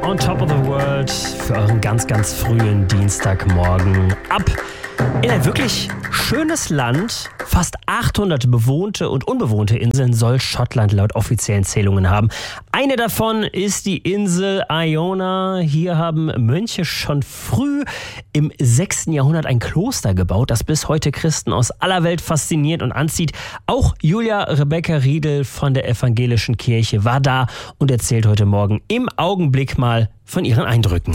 On Top of the World für euren ganz, ganz frühen Dienstagmorgen. Ab in ein wirklich schönes Land. Fast 800 bewohnte und unbewohnte Inseln soll Schottland laut offiziellen Zählungen haben. Eine davon ist die Insel Iona. Hier haben Mönche schon früh im 6. Jahrhundert ein Kloster gebaut, das bis heute Christen aus aller Welt fasziniert und anzieht. Auch Julia Rebecca Riedel von der Evangelischen Kirche war da und erzählt heute Morgen im Augenblick mal von ihren Eindrücken.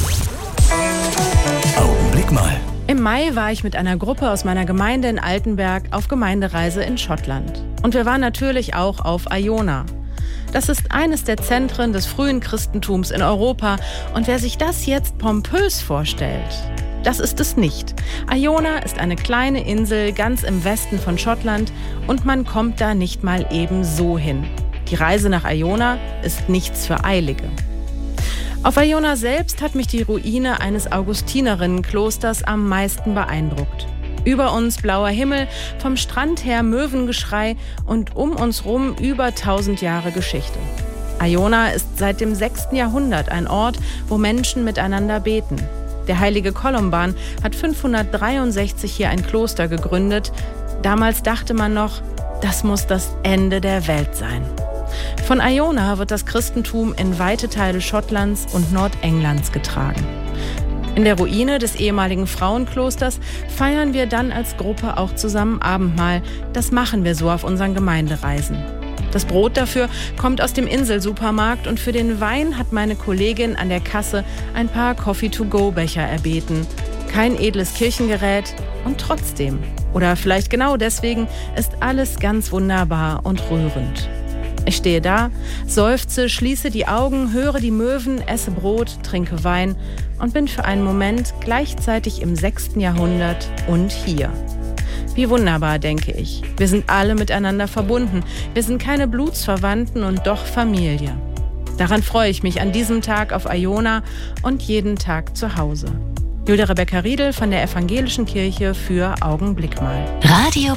Augenblick mal. Im Mai war ich mit einer Gruppe aus meiner Gemeinde in Altenberg auf Gemeindereise in Schottland. Und wir waren natürlich auch auf Iona. Das ist eines der Zentren des frühen Christentums in Europa. Und wer sich das jetzt pompös vorstellt, das ist es nicht. Iona ist eine kleine Insel ganz im Westen von Schottland und man kommt da nicht mal eben so hin. Die Reise nach Iona ist nichts für Eilige. Auf Iona selbst hat mich die Ruine eines Augustinerinnenklosters am meisten beeindruckt. Über uns blauer Himmel, vom Strand her Möwengeschrei und um uns rum über 1000 Jahre Geschichte. Iona ist seit dem 6. Jahrhundert ein Ort, wo Menschen miteinander beten. Der heilige Kolumban hat 563 hier ein Kloster gegründet. Damals dachte man noch, das muss das Ende der Welt sein. Von Iona wird das Christentum in weite Teile Schottlands und Nordenglands getragen. In der Ruine des ehemaligen Frauenklosters feiern wir dann als Gruppe auch zusammen Abendmahl. Das machen wir so auf unseren Gemeindereisen. Das Brot dafür kommt aus dem Inselsupermarkt und für den Wein hat meine Kollegin an der Kasse ein paar Coffee-to-go-Becher erbeten. Kein edles Kirchengerät und trotzdem, oder vielleicht genau deswegen, ist alles ganz wunderbar und rührend. Ich stehe da, seufze, schließe die Augen, höre die Möwen, esse Brot, trinke Wein und bin für einen Moment gleichzeitig im 6. Jahrhundert und hier. Wie wunderbar, denke ich. Wir sind alle miteinander verbunden. Wir sind keine Blutsverwandten und doch Familie. Daran freue ich mich an diesem Tag auf Iona und jeden Tag zu Hause. Julia Rebecca Riedel von der Evangelischen Kirche für Augenblick mal. Radio